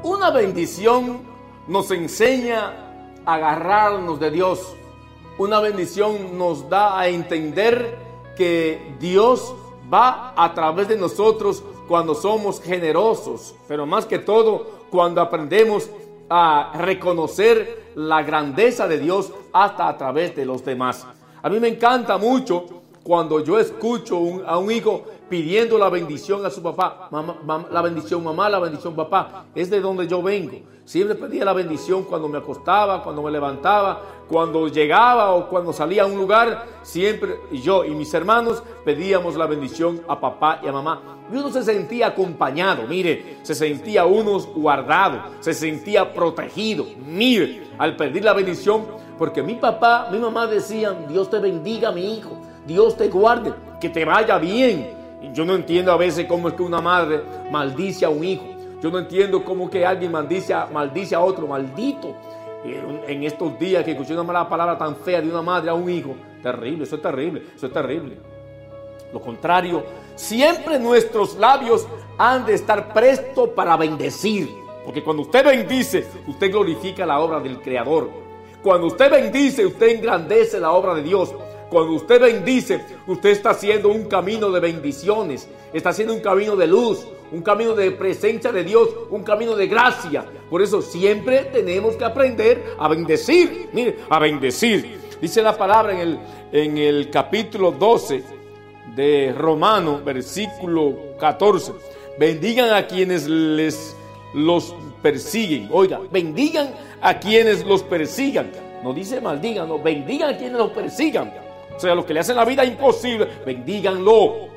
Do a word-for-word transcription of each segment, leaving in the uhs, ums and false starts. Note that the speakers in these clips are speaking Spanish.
Una bendición nos enseña a agarrarnos de Dios. Una bendición nos da a entender que Dios va a través de nosotros cuando somos generosos, pero más que todo cuando aprendemos a reconocer la grandeza de Dios hasta a través de los demás. A mí me encanta mucho cuando yo escucho un, a un hijo pidiendo la bendición a su papá. Mamá, mamá, la bendición mamá, la bendición papá. Es de donde yo vengo. Siempre pedía la bendición cuando me acostaba, cuando me levantaba, cuando llegaba o cuando salía a un lugar. Siempre yo y mis hermanos pedíamos la bendición a papá y a mamá. Y uno se sentía acompañado, mire, se sentía uno guardado, se sentía protegido, mire, al pedir la bendición, porque mi papá, mi mamá decían: Dios te bendiga, mi hijo, Dios te guarde, que te vaya bien. Y yo no entiendo a veces cómo es que una madre maldice a un hijo. Yo no entiendo cómo que alguien maldice a, maldice a otro, maldito. En estos días que escuché una mala palabra tan fea de una madre a un hijo, terrible, eso es terrible, eso es terrible. Lo contrario, siempre nuestros labios han de estar prestos para bendecir. Porque cuando usted bendice, usted glorifica la obra del Creador. Cuando usted bendice, usted engrandece la obra de Dios. Cuando usted bendice, usted está haciendo un camino de bendiciones, está haciendo un camino de luz, un camino de presencia de Dios, un camino de gracia. Por eso siempre tenemos que aprender a bendecir. Mire, a bendecir. Dice la palabra en el, en el capítulo doce de Romanos, versículo catorce. Bendigan a quienes les los persiguen. Oiga, bendigan a quienes los persigan. No dice maldigan, no, bendigan a quienes los persigan. O sea, los que le hacen la vida imposible, bendíganlo.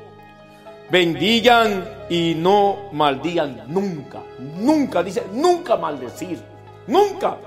Bendigan y no maldigan nunca. Nunca, dice, nunca maldecir. Nunca.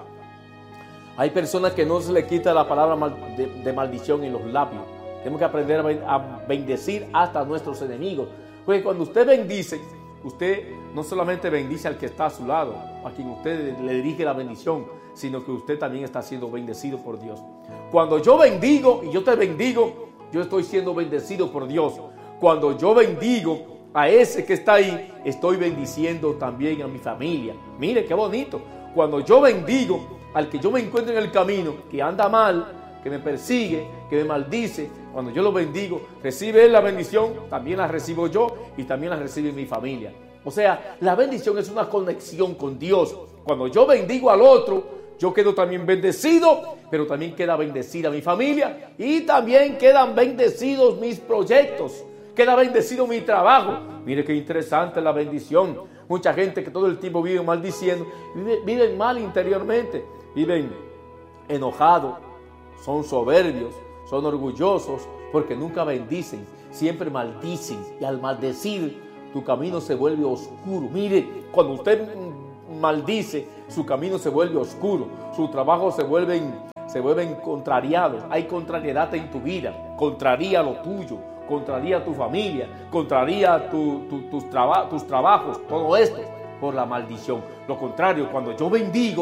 Hay personas que no se le quita la palabra mal, de, de maldición en los labios. Tenemos que aprender a bendecir hasta a nuestros enemigos. Porque cuando usted bendice, usted no solamente bendice al que está a su lado, a quien usted le dirige la bendición, sino que usted también está siendo bendecido por Dios. Cuando yo bendigo y yo te bendigo, yo estoy siendo bendecido por Dios. Cuando yo bendigo a ese que está ahí, estoy bendiciendo también a mi familia. Mire qué bonito. Cuando yo bendigo al que yo me encuentro en el camino, que anda mal, que me persigue, que me maldice, cuando yo lo bendigo, recibe él la bendición, también la recibo yo y también la recibe mi familia. O sea, la bendición es una conexión con Dios. Cuando yo bendigo al otro, yo quedo también bendecido, pero también queda bendecida mi familia y también quedan bendecidos mis proyectos, queda bendecido mi trabajo. Mire qué interesante la bendición. Mucha gente que todo el tiempo vive maldiciendo, vive, viven mal interiormente, viven enojados, son soberbios, son orgullosos, porque nunca bendicen, siempre maldicen. Y al maldecir, tu camino se vuelve oscuro. Mire, cuando usted maldice, su camino se vuelve oscuro, su trabajo se vuelve, se vuelve contrariado. Hay contrariedad en tu vida, contraría lo tuyo, contraría tu familia, contraría tu, tu, tus, traba, tus trabajos, todo esto por la maldición. Lo contrario, cuando yo bendigo,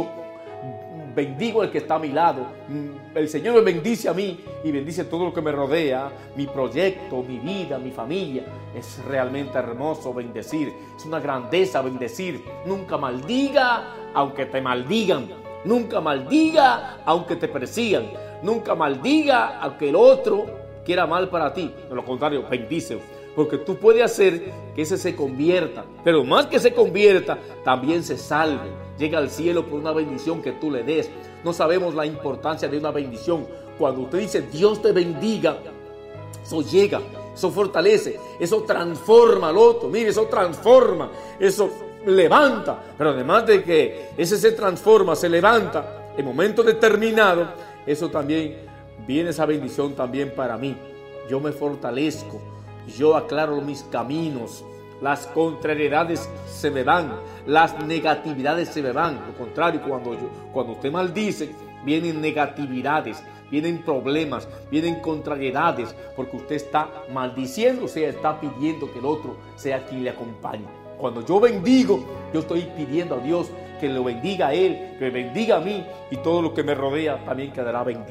bendigo al que está a mi lado. El Señor me bendice a mí y bendice todo lo que me rodea, mi proyecto, mi vida, mi familia. Es realmente hermoso bendecir. Es una grandeza bendecir. Nunca maldiga aunque te maldigan. Nunca maldiga aunque te persigan. Nunca maldiga aunque el otro quiera mal para ti. De lo contrario, bendice. Porque tú puedes hacer que ese se convierta. Pero más que se convierta, también se salve. Llega al cielo por una bendición que tú le des. No sabemos la importancia de una bendición. Cuando usted dice Dios te bendiga, eso llega, eso fortalece, eso transforma al otro. Mire, eso transforma, eso levanta. Pero además de que ese se transforma, se levanta, en momentos determinados, eso también viene esa bendición también para mí. Yo me fortalezco, yo aclaro mis caminos. Las contrariedades se me van, las negatividades se me van. Lo contrario, cuando, yo, cuando usted maldice, vienen negatividades, vienen problemas, vienen contrariedades, porque usted está maldiciendo, o sea, está pidiendo que el otro sea quien le acompañe. Cuando yo bendigo, yo estoy pidiendo a Dios que lo bendiga a él, que me bendiga a mí, y todo lo que me rodea también quedará bendito.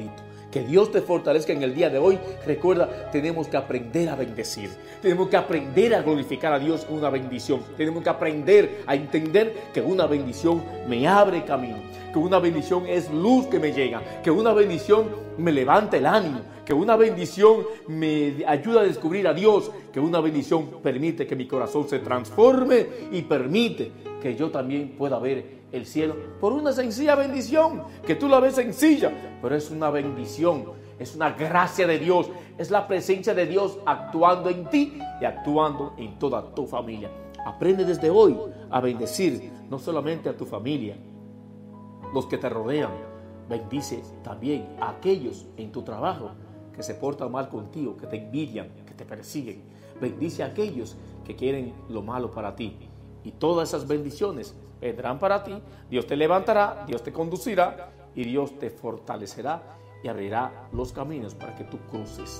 Que Dios te fortalezca en el día de hoy. Recuerda, tenemos que aprender a bendecir. Tenemos que aprender a glorificar a Dios con una bendición. Tenemos que aprender a entender que una bendición me abre camino. Que una bendición es luz que me llega. Que una bendición me levanta el ánimo. Que una bendición me ayuda a descubrir a Dios. Que una bendición permite que mi corazón se transforme y permite que yo también pueda ver el cielo por una sencilla bendición, que tú la ves sencilla, pero es una bendición, es una gracia de Dios, es la presencia de Dios actuando en ti y actuando en toda tu familia. Aprende desde hoy a bendecir no solamente a tu familia, los que te rodean, bendice también a aquellos en tu trabajo que se portan mal contigo, que te envidian, que te persiguen. Bendice a aquellos que quieren lo malo para ti. Y todas esas bendiciones vendrán para ti. Dios te levantará, Dios te conducirá y Dios te fortalecerá y abrirá los caminos para que tú cruces